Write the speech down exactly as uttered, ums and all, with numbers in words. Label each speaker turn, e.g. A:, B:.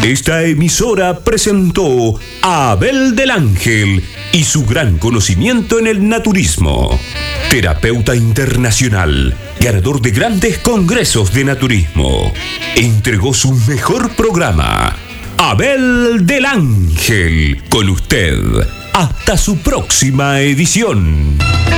A: Esta emisora presentó a Abel del Ángel y su gran conocimiento en el naturismo. Terapeuta internacional, ganador de grandes congresos de naturismo. Entregó su mejor programa. Abel del Ángel, con usted. Hasta su próxima edición.